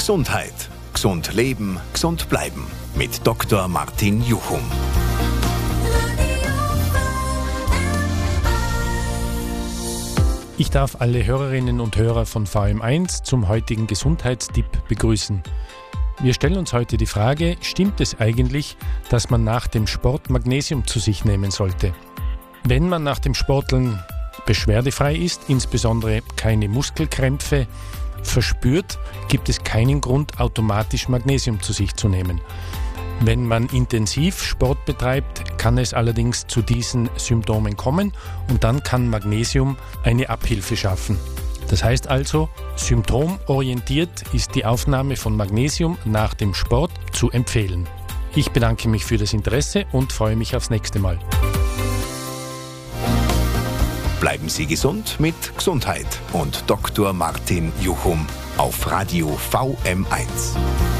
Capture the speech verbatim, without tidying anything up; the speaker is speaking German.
Gesundheit. Gesund leben, gesund bleiben. Mit Doktor Martin Juchum. Ich darf alle Hörerinnen und Hörer von V M eins zum heutigen Gesundheitstipp begrüßen. Wir stellen uns heute die Frage, stimmt es eigentlich, dass man nach dem Sport Magnesium zu sich nehmen sollte? Wenn man nach dem Sporteln beschwerdefrei ist, insbesondere keine Muskelkrämpfe verspürt, gibt es keinen Grund, automatisch Magnesium zu sich zu nehmen. Wenn man intensiv Sport betreibt, kann es allerdings zu diesen Symptomen kommen und dann kann Magnesium eine Abhilfe schaffen. Das heißt also, symptomorientiert ist die Aufnahme von Magnesium nach dem Sport zu empfehlen. Ich bedanke mich für das Interesse und freue mich aufs nächste Mal. Bleiben Sie gesund mit Gesundheit und Doktor Martin Juchum auf Radio V M eins.